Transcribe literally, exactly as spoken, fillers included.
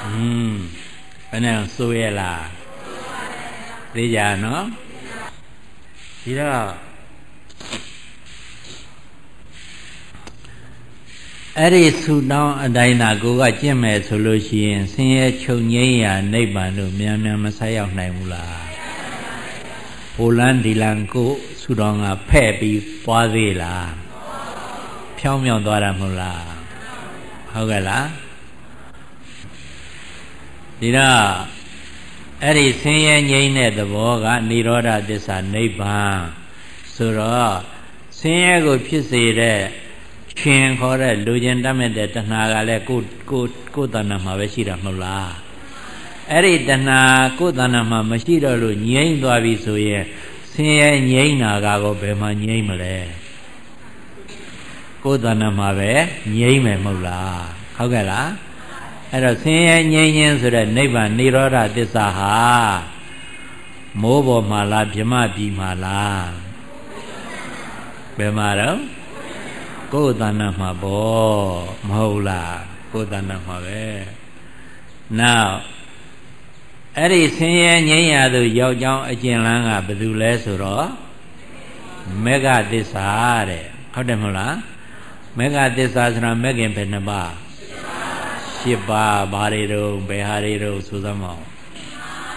อืมဘယ်နဲ့ဆိုရလားသိကြနော်ဒီတော့အဲ့ဒီဆူတောင်းအတိုင်းသာကိုကကျင့်မယ်ဆိုလို့ရှိရင်ဆင်းရဲချုပ်ငြိမ်းရာနိဗ္ဗာန်တို့မြန်မြန်မဆက်ရောက်နိုင်ဘူးလားဟိုလန်းဒီလန်းကိုဆူတောင်းကဖဲ့ပြီးပွားသေးလားဖြောင်းမြောင်းသွားတာမဟုတ်လားဟုတ်ကဲ့လားဒီတော့အဲ့ဒီဆင်းရဲငြိမ်းတဲ့သဘောကនិရောဓသစ္စာနိဗ္ဗာန်ဆိုတော့ဆင်းရဲကိုဖြစ်စေတဲ့ရှင်ခေါ်တဲ့လူကျင်တတ်မဲ့တဲ့တဏှာကလည်းကိုကိုကိုယ်တဏ္ဍာမှာပဲရှိတာမဟုတ်လားအဲ့ဒီတဏှာကိုယ်တဏ္ဍာမှာမရှိတော့လို့ငြိမ့်သွားပြီဆိုရင်ဆင်းရဲငြိမ့်တာကောဘယ်မှာငြိမ့်မလဲကိုယ်တဏ္ဍာမှာပဲငြိမ့်မယ်မဟုတ်လားဟုတ်ကဲ့လားအဲ့တော့ဆင်းရဲငြိမ်းခြင်းဆိုတဲ့နိဗ္ဗာန်និရောဓသစ္စာဟာမိုးပေါ်မှာလားဗြဟ္မပြည်မှာလားဘယ်မှာတော့ကိုယ်တဏ္ဍာမှာပေါ့မဟုတ်လားကိုယ်တဏ္ဍာမှာပဲနောက်အဲ့ဒီဆင်းရဲငြိမ်းရာသို့ရောက်ကြောင်းအကျဉ်းလန်းကဘယ်သူလဲဆိုတော့မေဃသစ္စာတဲ့ဟုတ်တယ်မဟုတ်လားမေဃသစ္စာဆိုတာမေခင်ဘယ်နှပါရှစ်ပါးဘာတွေတော့ဘယ်ဟာတွေတော့ဆိုသမော